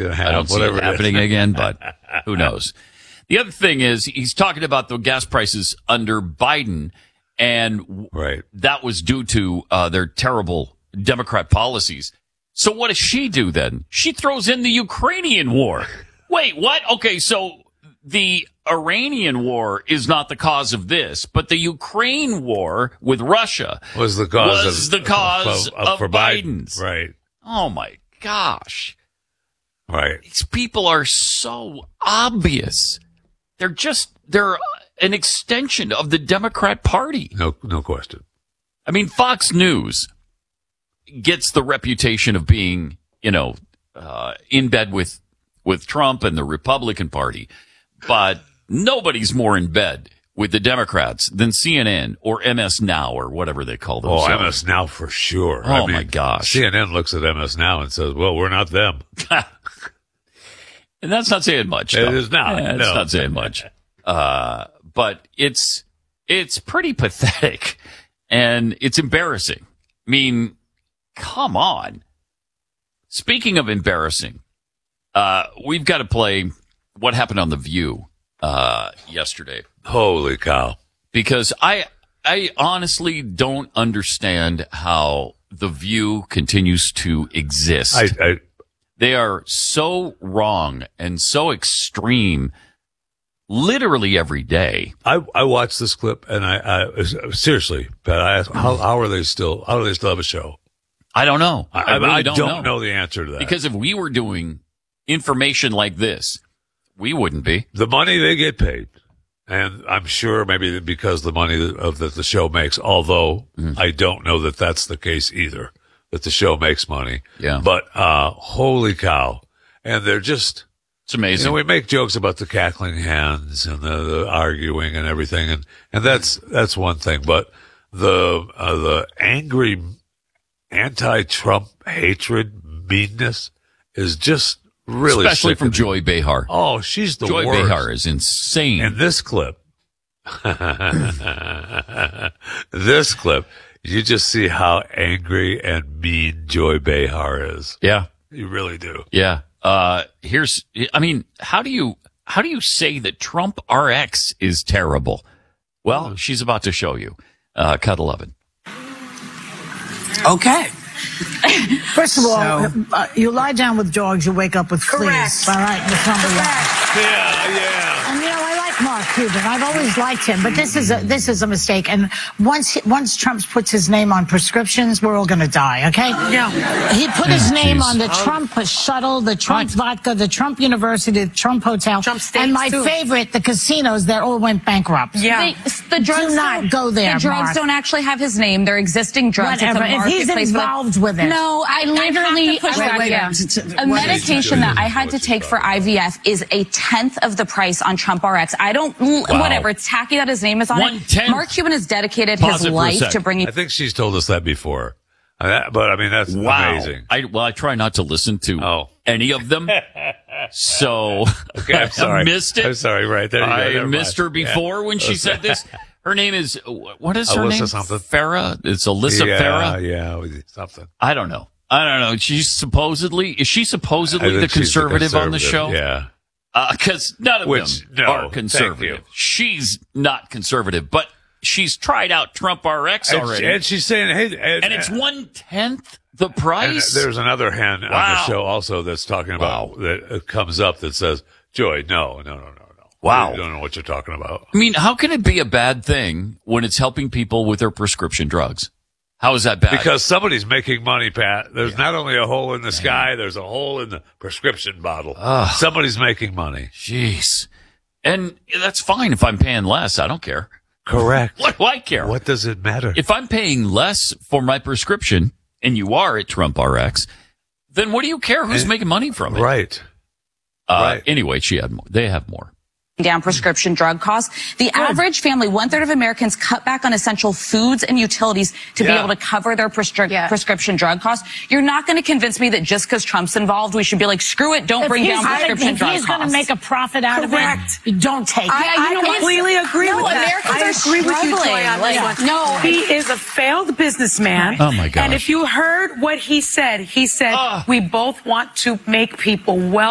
$1.5 I don't see it happening again, but who knows? The other thing is he's talking about the gas prices under Biden, and that was due to their terrible Democrat policies. So what does she do then? She throws in the Ukrainian war. Wait, what? Okay, so the Iranian war is not the cause of this, but the Ukraine war with Russia was the cause of Biden's. Right. Oh, my gosh. Right. These people are so obvious. They're an extension of the Democrat Party. No question. I mean, Fox News gets the reputation of being, in bed with Trump and the Republican Party, but nobody's more in bed with the Democrats than CNN or MS Now or whatever they call themselves. Oh, MS Now for sure. Oh, my gosh. CNN looks at MS Now and says, well, we're not them. And that's not saying much. It is not. It's not saying much. But it's pretty pathetic and it's embarrassing. I mean, come on. Speaking of embarrassing, we've got to play what happened on The View yesterday. Holy cow. Because I honestly don't understand how The View continues to exist. They are so wrong and so extreme literally every day. I watched this clip and I seriously, Pat, I asked, how do they still have a show? I don't know. I really don't know the answer to that. Because if we were doing information like this, we wouldn't be. The money they get paid, and I'm sure maybe because the money that the show makes, although I don't know that that's the case either, that the show makes money. Yeah. But holy cow. And they're just... It's amazing. We make jokes about the cackling hens and the arguing and everything, and that's one thing. But the angry anti-Trump hatred, meanness is just really especially from sickening. Joy Behar. Oh, she's the Joy worst. Joy Behar is insane. And this clip, you just see how angry and mean Joy Behar is. Yeah, you really do. Yeah. How do you say that Trump RX is terrible? Well, she's about to show you. Cut 11. Okay. First of all, you lie down with dogs, you wake up with fleas. All right, that's number one. Yeah. And I like Mark Cuban. I've always liked him, but this is a mistake. And once Trump puts his name on prescriptions, we're all going to die. Okay? Yeah. He put his name on the Trump shuttle, the Trump vodka, the Trump University, the Trump hotel, and my favorite, the casinos that all went bankrupt. Yeah. The drugs do not go there. The drugs Mark. don't actually have his name. They're existing drugs. Whatever. It's a If he's marketplace, involved with it. No, I literally a medication that I had to take for IVF is 1/10 of the price on Trump RX. I don't whatever. It's tacky that his name is on it. Mark Cuban has dedicated his life to bringing. I think she's told us that before. But I mean, that's amazing. I try not to listen to any of them. So okay, I'm sorry. I missed it. I'm sorry. Right there. I missed her before when she said this. Her name is, what is her name? Something. Farah? It's Alyssa Farah? Yeah, something. I don't know. Is she supposedly the conservative on the show? Yeah. Because none of them are conservative. She's not conservative, but she's tried out Trump RX already. And she's saying, hey. And it's 1/10 the price? And there's another hen on the show also that's talking about, that comes up that says, Joy, no. Wow. You don't know what you're talking about. I mean, how can it be a bad thing when it's helping people with their prescription drugs? How is that bad? Because somebody's making money, Pat. There's not only a hole in the sky, there's a hole in the prescription bottle. Somebody's making money. Jeez. And that's fine if I'm paying less. I don't care. Correct. What do I care? What does it matter? If I'm paying less for my prescription, and you are at Trump RX, then what do you care who's making money from it? Right. Anyway, they have more. Down prescription drug costs. The average family, 1/3 of Americans cut back on essential foods and utilities to be able to cover their prescription drug costs. You're not going to convince me that just because Trump's involved, we should be like, screw it, don't bring down prescription drug costs. If he's going to make a profit out of it, don't take it. I completely agree with that. Americans I agree with you, Joy, on this one. No, he is a failed businessman. Oh, my gosh. And if you heard what he said, we both want to make people well